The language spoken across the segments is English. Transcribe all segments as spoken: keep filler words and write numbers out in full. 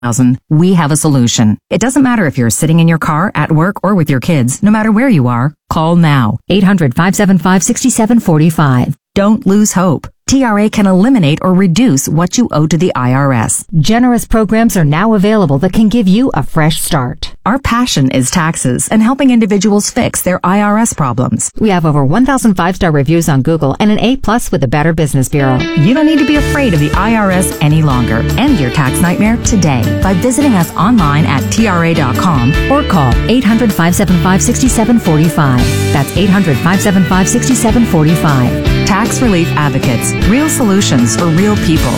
we have a solution. It doesn't matter if you're sitting in your car, at work, or with your kids. No matter where you are, call now. eight hundred, five seven five, six seven four five. Don't lose hope. T R A can eliminate or reduce what you owe to the I R S. Generous programs are now available that can give you a fresh start. Our passion is taxes and helping individuals fix their I R S problems. We have over one thousand five-star reviews on Google and an A plus with the Better Business Bureau. You don't need to be afraid of the I R S any longer. End your tax nightmare today by visiting us online at T R A dot com or call eight hundred, five seven five, six seven four five. That's eight hundred, five seven five, six seven four five. Tax Relief Advocates. Real solutions for real people.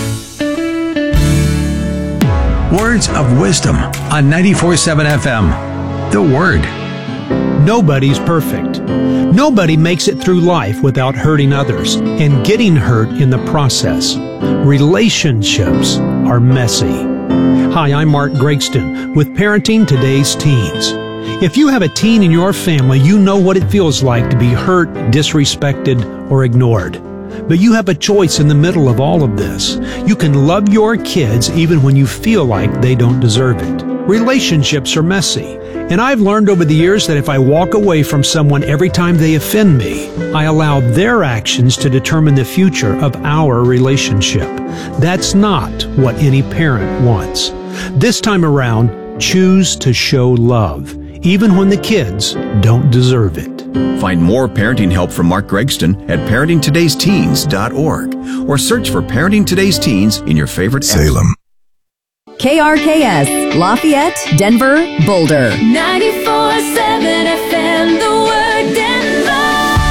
Words of wisdom on ninety-four point seven F M. The Word. Nobody's perfect. Nobody makes it through life without hurting others and getting hurt in the process. Relationships are messy. Hi, I'm Mark Gregston with Parenting Today's Teens. If you have a teen in your family, you know what it feels like to be hurt, disrespected, or ignored. But you have a choice in the middle of all of this. You can love your kids even when you feel like they don't deserve it. Relationships are messy, and I've learned over the years that if I walk away from someone every time they offend me, I allow their actions to determine the future of our relationship. That's not what any parent wants. This time around, choose to show love, even when the kids don't deserve it. Find more parenting help from Mark Gregston at parenting todays teens dot org or search for Parenting Today's Teens in your favorite Salem. K R K S, Lafayette, Denver, Boulder. ninety-four point seven F M, The Word, Denver.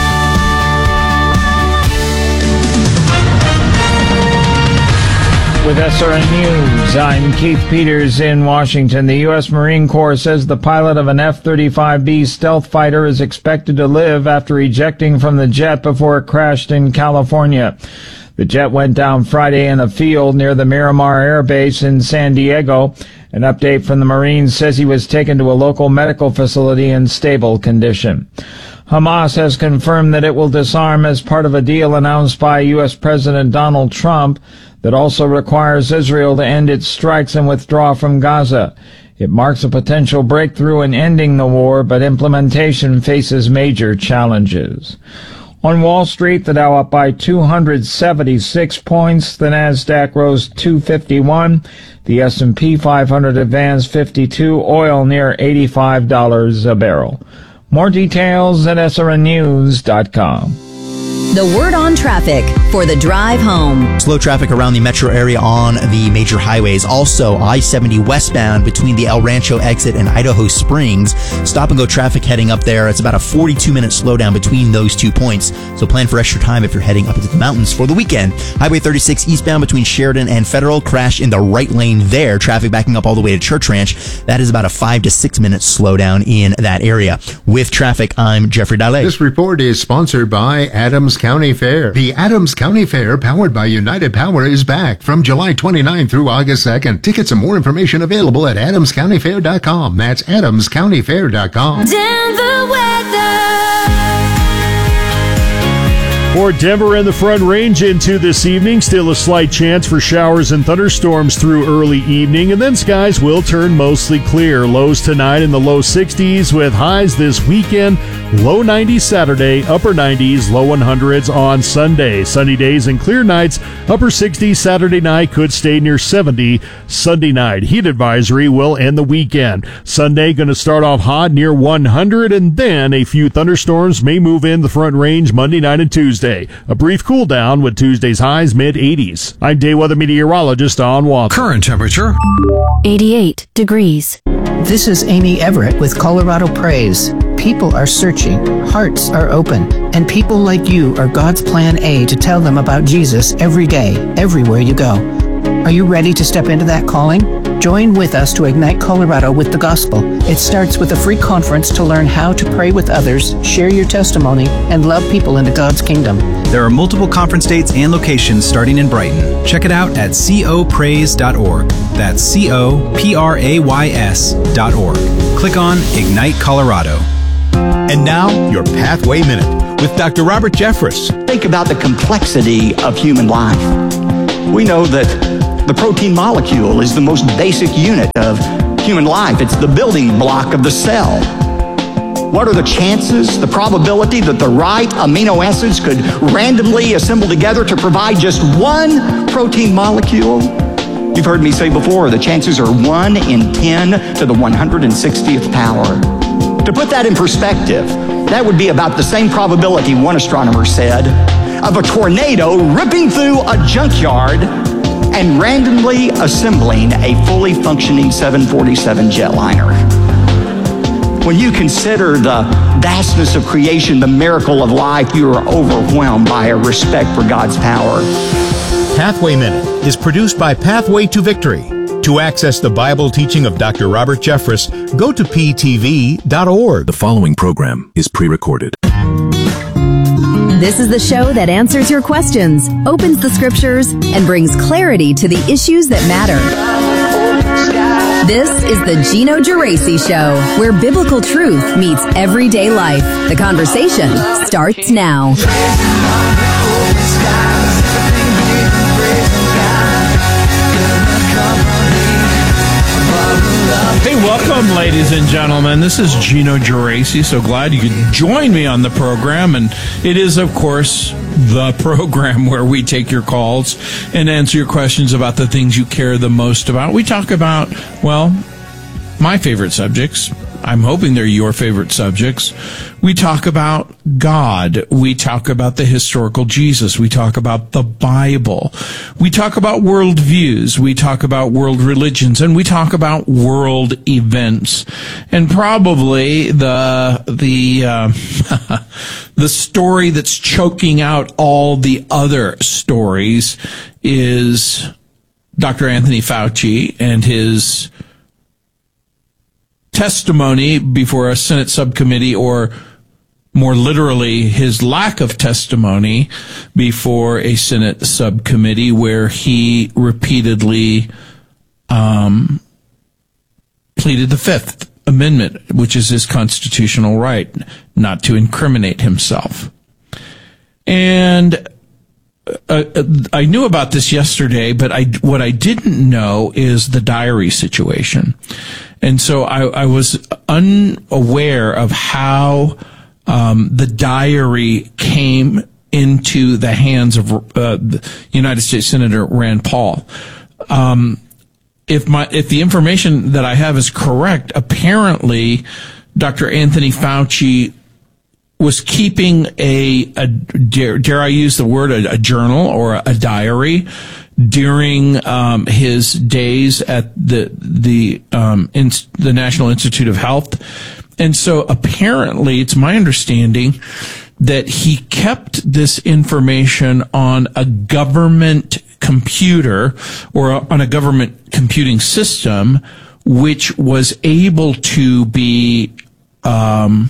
With S R N News, I'm Keith Peters in Washington. The U S Marine Corps says the pilot of an F thirty-five B stealth fighter is expected to live after ejecting from the jet before it crashed in California. The jet went down Friday in a field near the Miramar Air Base in San Diego. An update from the Marines says he was taken to a local medical facility in stable condition. Hamas has confirmed that it will disarm as part of a deal announced by U S President Donald Trump that also requires Israel to end its strikes and withdraw from Gaza. It marks a potential breakthrough in ending the war, but implementation faces major challenges. On Wall Street, the Dow up by two hundred seventy-six points, the Nasdaq rose two fifty-one, the S and P five hundred advanced fifty-two, oil near eighty-five dollars a barrel. More details at S R N news dot com. The Word on traffic for the drive home. Slow traffic around the metro area on the major highways. Also, I seventy westbound between the El Rancho exit and Idaho Springs. Stop and go traffic heading up there. It's about a forty-two minute slowdown between those two points. So plan for extra time if you're heading up into the mountains for the weekend. Highway thirty-six eastbound between Sheridan and Federal. Crash in the right lane there. Traffic backing up all the way to Church Ranch. That is about a five to six minute slowdown in that area. With traffic, I'm Jeffrey Dalle. This report is sponsored by Adams County Fair. The Adams County Fair, powered by United Power, is back from July twenty-ninth through August second. Tickets and more information available at adams county fair dot com. That's adams county fair dot com. Denver weather. For Denver and the Front Range into this evening, still a slight chance for showers and thunderstorms through early evening, and then skies will turn mostly clear. Lows tonight in the low sixties with highs this weekend. Low nineties Saturday, upper nineties, low hundreds on Sunday. Sunny days and clear nights, upper sixties Saturday night, could stay near seventy Sunday night. Heat advisory will end the weekend. Sunday going to start off hot near one hundred, and then a few thunderstorms may move in the Front Range Monday night and Tuesday. A brief cool down with Tuesday's highs mid eighties. I'm day weather meteorologist Don Watson. Current temperature eighty-eight degrees. This is Amy Everett with Colorado Praise. People are searching, hearts are open, and people like you are God's plan A to tell them about Jesus every day, everywhere you go. Are you ready to step into that calling? Join with us to ignite Colorado with the gospel. It starts with a free conference to learn how to pray with others, share your testimony, and love people into God's kingdom. There are multiple conference dates and locations starting in Brighton. Check it out at co praise dot org. That's C O P R A Y S dot org. Click on Ignite Colorado. And now, your Pathway Minute with Doctor Robert Jeffress. Think about the complexity of human life. We know that The protein molecule is the most basic unit of human life. It's the building block of the cell. What are the chances, the probability that the right amino acids could randomly assemble together to provide just one protein molecule? You've heard me say before, the chances are one in ten to the one hundred sixtieth power. To put that in perspective, that would be about the same probability, one astronomer said, of a tornado ripping through a junkyard and randomly assembling a fully functioning seven forty-seven jetliner. When you consider the vastness of creation, the miracle of life, you are overwhelmed by a respect for God's power. Pathway Minute is produced by Pathway to Victory. To access the Bible teaching of Doctor Robert Jeffress, go to P T V dot org. The following program is pre-recorded. This is the show that answers your questions, opens the scriptures, and brings clarity to the issues that matter. This is the Gino Geraci Show, where biblical truth meets everyday life. The conversation starts now. Hey, welcome, ladies and gentlemen. This is Gino Geraci. So glad you could join me on the program. And it is, of course, the program where we take your calls and answer your questions about the things you care the most about. We talk about, well, my favorite subjects. I'm hoping they're your favorite subjects. We talk about God. We talk about the historical Jesus. We talk about the Bible. We talk about worldviews. We talk about world religions, and we talk about world events. And probably the the uh, the story that's choking out all the other stories is Doctor Anthony Fauci and his testimony before a Senate subcommittee, or more literally, his lack of testimony before a Senate subcommittee, where he repeatedly um, pleaded the Fifth Amendment, which is his constitutional right not to incriminate himself. And Uh, I knew about this yesterday, but I, what I didn't know is the diary situation. And so I, I was unaware of how um, the diary came into the hands of uh, United States Senator Rand Paul. Um, if my if the information that I have is correct, apparently Doctor Anthony Fauci was keeping a, a dare, dare I use the word, a, a journal or a, a diary during um, his days at the the um, in, the National Institute of Health. And so apparently it's my understanding that he kept this information on a government computer or on a government computing system, which was able to be um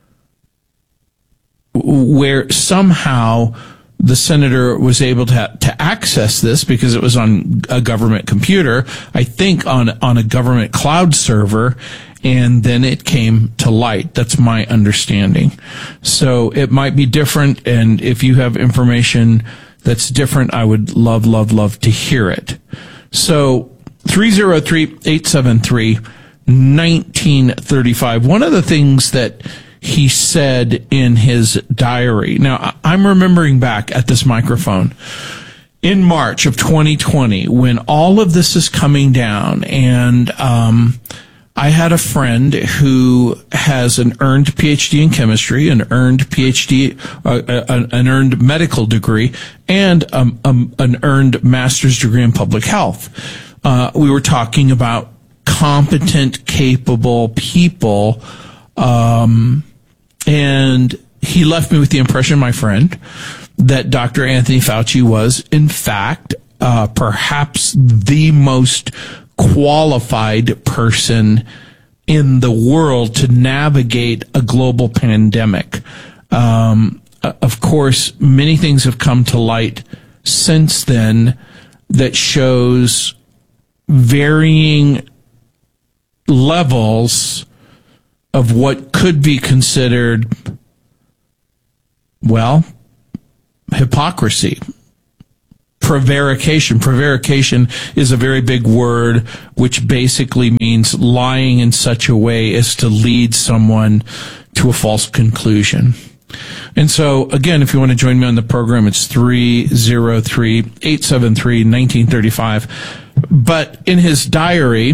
where somehow the senator was able to ha- to access this because it was on a government computer, I think on on a government cloud server, and then it came to light. That's my understanding. So it might be different, and if you have information that's different, I would love, love, love to hear it. So three oh three, eight seven three, one nine three five. One of the things that he said in his diary. Now, I'm remembering back at this microphone in March of twenty twenty when all of this is coming down, and um, I had a friend who has an earned P H D in chemistry, an earned P H D, uh, an earned medical degree, and um, um, an earned master's degree in public health. Uh, we were talking about competent, capable people. Um, and he left me with the impression, my friend, that Doctor Anthony Fauci was, in fact, uh, perhaps the most qualified person in the world to navigate a global pandemic. Um, of course, many things have come to light since then that shows varying levels of what could be considered, well, hypocrisy, prevarication. Prevarication is a very big word, which basically means lying in such a way as to lead someone to a false conclusion. And so, again, if you want to join me on the program, it's three oh three, eight seven three, one nine three five. But in his diary,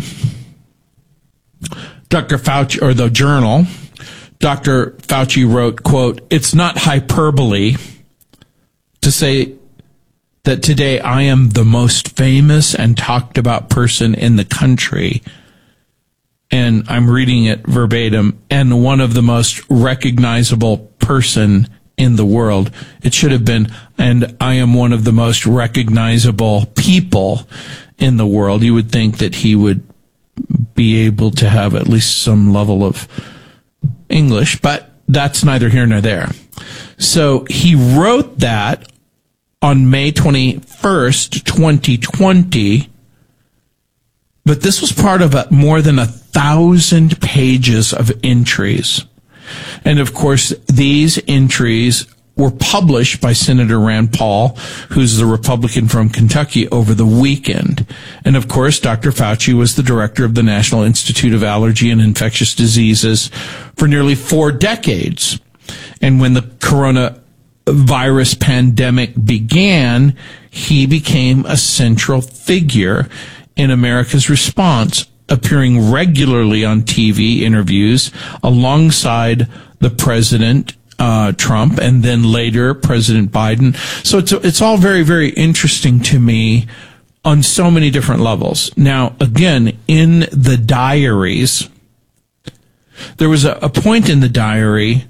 Doctor Fauci, or the journal, Doctor Fauci wrote, quote, "It's not hyperbole to say that today I am the most famous and talked about person in the country." And I'm reading it verbatim, "and one of the most recognizable person in the world." It should have been, "and I am one of the most recognizable people in the world." You would think that he would be able to have at least some level of English, but that's neither here nor there. So he wrote that on May twenty-first, twenty twenty, but this was part of a, more than a thousand pages of entries. And of course, these entries were published by Senator Rand Paul, who's the Republican from Kentucky, over the weekend. And of course, Doctor Fauci was the director of the National Institute of Allergy and Infectious Diseases for nearly four decades. And when the coronavirus pandemic began, he became a central figure in America's response, appearing regularly on T V interviews alongside the president, uh, Trump, and then later President Biden. So it's, it's all very, very interesting to me on so many different levels. Now, again, in the diaries, there was a, a point in the diary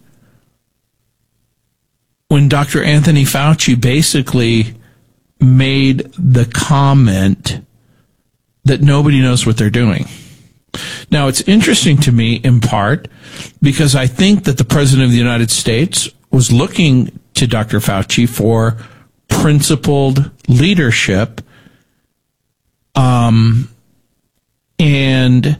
when Doctor Anthony Fauci basically made the comment that nobody knows what they're doing. Now, it's interesting to me, in part, because I think that the President of the United States was looking to Doctor Fauci for principled leadership um, and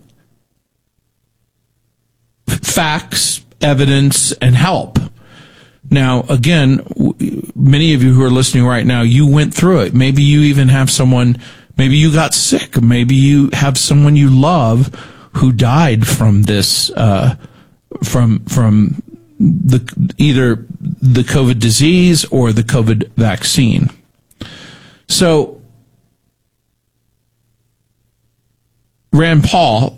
facts, evidence, and help. Now, again, w- many of you who are listening right now, you went through it. Maybe you even have someone... Maybe you got sick. Maybe you have someone you love who died from this, uh, from, from the, either the COVID disease or the COVID vaccine. So, Rand Paul,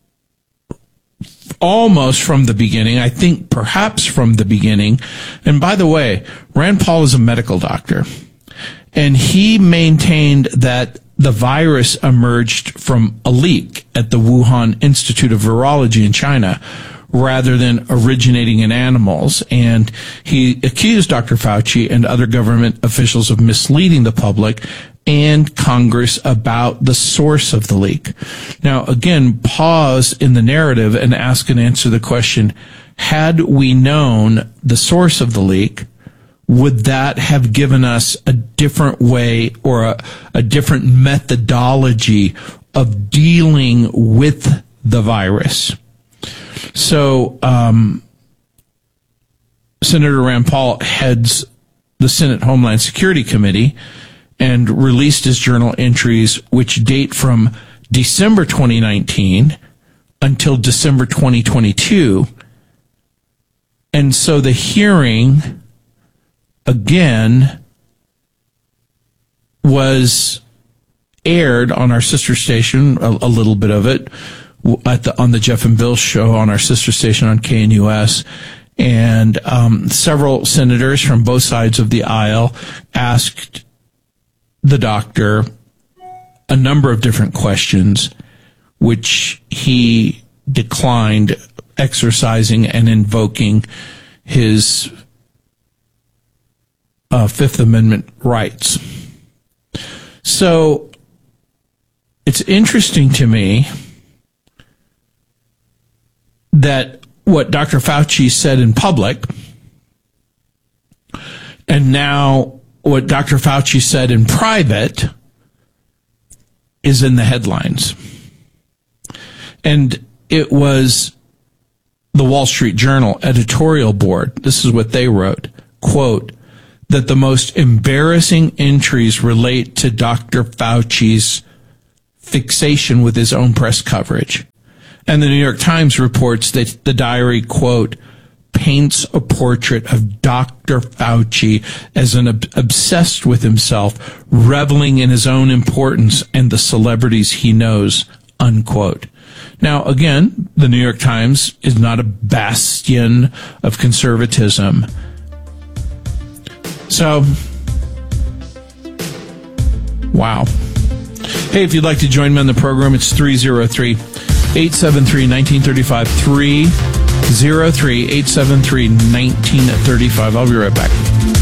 almost from the beginning, I think perhaps from the beginning, and by the way, Rand Paul is a medical doctor, and he maintained that the virus emerged from a leak at the Wuhan Institute of Virology in China rather than originating in animals. And he accused Doctor Fauci and other government officials of misleading the public and Congress about the source of the leak. Now, again, pause in the narrative and ask and answer the question, had we known the source of the leak, would that have given us a different way or a, a different methodology of dealing with the virus? So, um, Senator Rand Paul heads the Senate Homeland Security Committee and released his journal entries, which date from December twenty nineteen until December twenty twenty-two. And so the hearing, again, was aired on our sister station, a, a little bit of it, at the, on the Jeff and Bill show on our sister station on K N U S. And um, several senators from both sides of the aisle asked the doctor a number of different questions, which he declined exercising and invoking his Uh, Fifth Amendment rights. So it's interesting to me that what Doctor Fauci said in public and now what Doctor Fauci said in private is in the headlines. And it was the Wall Street Journal editorial board. This is what they wrote. Quote, that the most embarrassing entries relate to Doctor Fauci's fixation with his own press coverage. And the New York Times reports that the diary, quote, paints a portrait of Doctor Fauci as an ob- obsessed with himself, reveling in his own importance and the celebrities he knows, unquote. Now, again, the New York Times is not a bastion of conservatism. So, wow. Hey, if you'd like to join me on the program, it's three oh three, eight seven three, one nine three five, three oh three, eight seven three, one nine three five. I'll be right back.